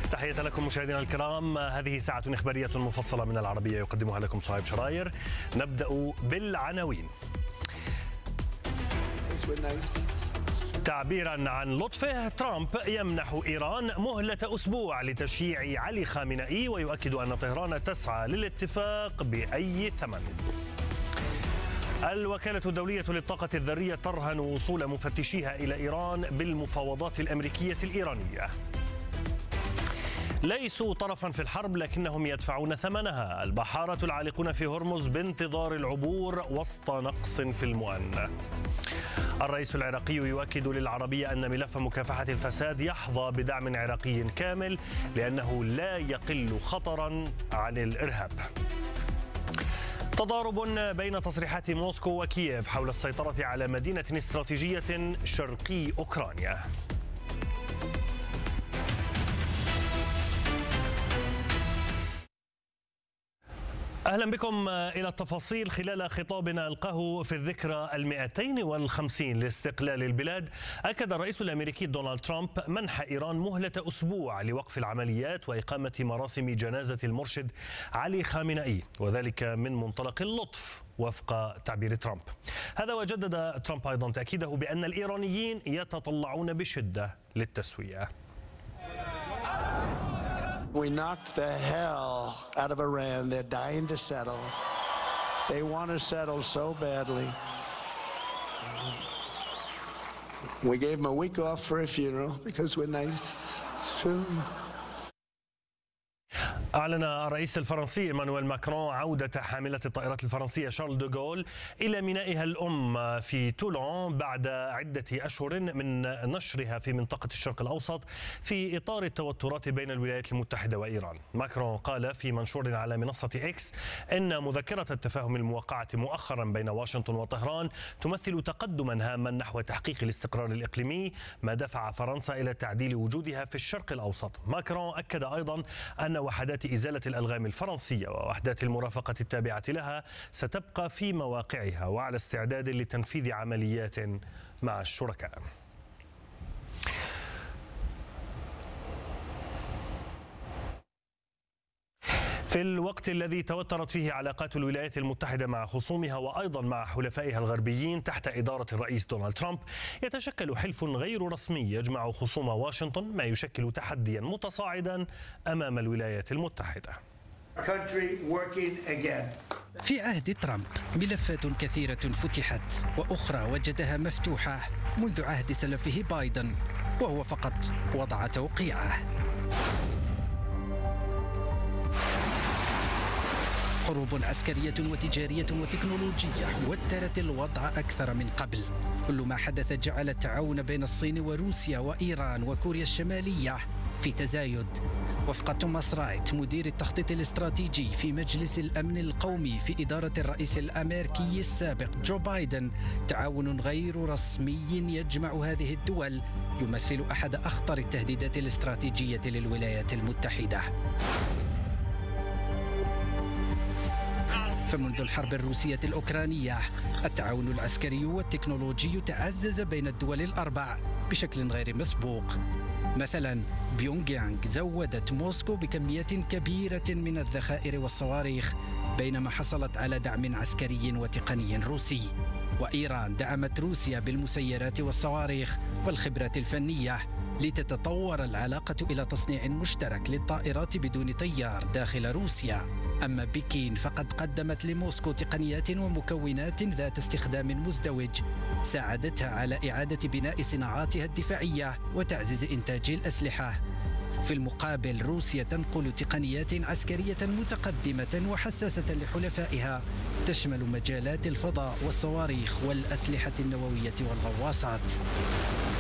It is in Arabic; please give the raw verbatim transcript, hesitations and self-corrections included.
تحية لكم مشاهدينا الكرام، هذه ساعة إخبارية مفصلة من العربية يقدمها لكم صهيب شراير. نبدأ بالعناوين. تعبيرا عن لطفه، ترامب يمنح إيران مهلة أسبوع لتشييع علي خامنئي ويؤكد أن طهران تسعى للاتفاق بأي ثمن. الوكالة الدولية للطاقة الذرية ترهن وصول مفتشيها إلى إيران بالمفاوضات الأمريكية الإيرانية. ليسوا طرفا في الحرب لكنهم يدفعون ثمنها، البحارة العالقون في هرمز بانتظار العبور وسط نقص في المؤن. الرئيس العراقي يؤكد للعربية أن ملف مكافحة الفساد يحظى بدعم عراقي كامل لأنه لا يقل خطرا عن الإرهاب. تضارب بين تصريحات موسكو وكييف حول السيطرة على مدينة استراتيجية شرقي أوكرانيا. أهلا بكم إلى التفاصيل. خلال خطابنا ألقاه في الذكرى المئتين والخمسين لاستقلال البلاد، أكد الرئيس الأمريكي دونالد ترامب منح إيران مهلة أسبوع لوقف العمليات وإقامة مراسم جنازة المرشد علي خامنئي، وذلك من منطلق اللطف وفق تعبير ترامب. هذا وجدد ترامب أيضا تأكيده بأن الإيرانيين يتطلعون بشدة للتسوية. We knocked the hell out of Iran. They're dying to settle. They want to settle so badly. We gave them a week off for a funeral because we're nice. It's true. أعلن الرئيس الفرنسي إيمانويل ماكرون عودة حاملة الطائرات الفرنسية شارل دوغول إلى مينائها الأم في تولون بعد عدة أشهر من نشرها في منطقة الشرق الأوسط في إطار التوترات بين الولايات المتحدة وإيران. ماكرون قال في منشور على منصة إكس إن مذكرة التفاهم الموقعة مؤخرا بين واشنطن وطهران تمثل تقدما هاما نحو تحقيق الاستقرار الإقليمي، ما دفع فرنسا إلى تعديل وجودها في الشرق الأوسط. ماكرون أكد أيضا أن وحدات إزالة الألغام الفرنسية ووحدات المرافقة التابعة لها ستبقى في مواقعها وعلى استعداد لتنفيذ عمليات مع الشركاء. في الوقت الذي توترت فيه علاقات الولايات المتحدة مع خصومها وأيضا مع حلفائها الغربيين تحت إدارة الرئيس دونالد ترامب، يتشكل حلف غير رسمي يجمع خصوم واشنطن، ما يشكل تحديا متصاعدا أمام الولايات المتحدة. في عهد ترامب ملفات كثيرة فتحت وأخرى وجدها مفتوحة منذ عهد سلفه بايدن، وهو فقط وضع توقيعه. حروب عسكرية وتجارية وتكنولوجية وترت الوضع أكثر من قبل. كل ما حدث جعل التعاون بين الصين وروسيا وإيران وكوريا الشمالية في تزايد. وفق توماس رايت مدير التخطيط الاستراتيجي في مجلس الأمن القومي في إدارة الرئيس الأمريكي السابق جو بايدن، تعاون غير رسمي يجمع هذه الدول يمثل أحد أخطر التهديدات الاستراتيجية للولايات المتحدة. فمنذ الحرب الروسية الأوكرانية التعاون العسكري والتكنولوجي تعزز بين الدول الأربع بشكل غير مسبوق. مثلا بيونغ يانغ زودت موسكو بكميات كبيرة من الذخائر والصواريخ، بينما حصلت على دعم عسكري وتقني روسي. وإيران دعمت روسيا بالمسيرات والصواريخ والخبرات الفنية لتتطور العلاقة إلى تصنيع مشترك للطائرات بدون طيار داخل روسيا. أما بكين فقد قدمت لموسكو تقنيات ومكونات ذات استخدام مزدوج ساعدتها على إعادة بناء صناعاتها الدفاعية وتعزيز إنتاج الأسلحة. في المقابل روسيا تنقل تقنيات عسكرية متقدمة وحساسة لحلفائها تشمل مجالات الفضاء والصواريخ والأسلحة النووية والغواصات.